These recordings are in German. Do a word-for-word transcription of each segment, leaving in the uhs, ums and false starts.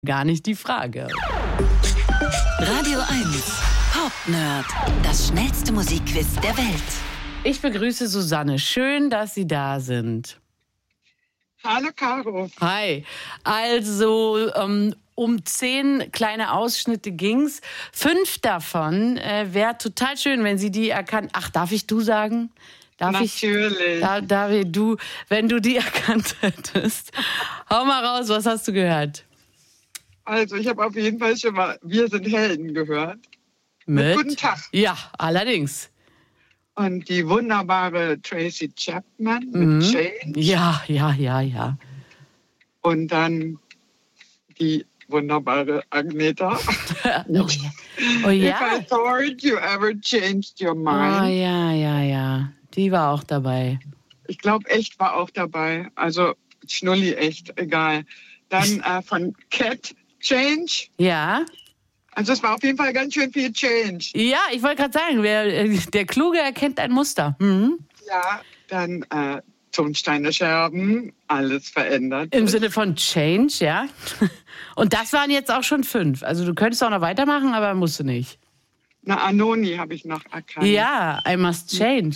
gar nicht die Frage. Radio eins Pop-Nerd, das schnellste Musikquiz der Welt. Ich begrüße Susanne. Schön, dass Sie da sind. Hallo Caro. Hi. Also ähm, um zehn kleine Ausschnitte ging's. Fünf davon äh, wäre total schön, wenn Sie die erkannt. Ach, darf ich du sagen? Darf Natürlich. Ich, da, David, du, wenn du die erkannt hättest. Hau mal raus, was hast du gehört? Also ich habe auf jeden Fall schon mal Wir sind Helden gehört. Mit? Mit Guten Tag. Ja, allerdings. Und die wunderbare Tracy Chapman Mhm. mit Change. Ja, ja, ja, ja. Und dann die wunderbare Agneta. Oh ja. Oh If ja. I thought you ever changed your Oh mind. ja, ja, ja. Die war auch dabei. Ich glaube, echt war auch dabei. Also Schnulli, echt, egal. Dann äh, von Cat Change. Ja. Also es war auf jeden Fall ganz schön viel Change. Ja, ich wollte gerade sagen, wer, der Kluge erkennt ein Muster. Mhm. Ja, dann äh, Tonsteine Scherben, alles verändert. Im Sinne von Change, ja. Und das waren jetzt auch schon fünf. Also du könntest auch noch weitermachen, aber musst du nicht. Na, Anoni habe ich noch erkannt. Ja, I must change.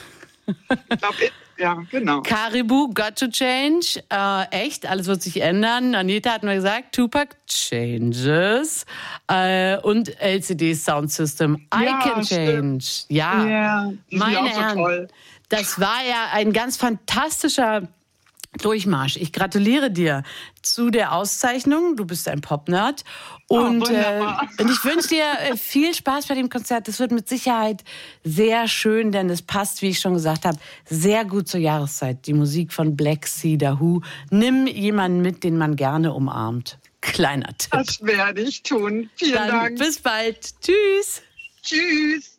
Ich glaub, ja, genau. Caribou, got to change. Äh, echt, alles wird sich ändern. Anita hat mir gesagt, Tupac changes. Äh, und L C D Sound System, I Ja, can change. stimmt. Ja, Ja, die sind meine ja auch so Herren. toll. Das war ja ein ganz fantastischer Durchmarsch. Ich gratuliere dir zu der Auszeichnung. Du bist ein Pop-Nerd. Und, Oh, äh, wunderbar. und ich wünsche dir äh, viel Spaß bei dem Konzert. Das wird mit Sicherheit sehr schön, denn es passt, wie ich schon gesagt habe, sehr gut zur Jahreszeit. Die Musik von Black Sea, The Who. Nimm jemanden mit, den man gerne umarmt. Kleiner Tipp. Das werde ich tun. Vielen Dann Dank. bis bald. Tschüss. Tschüss.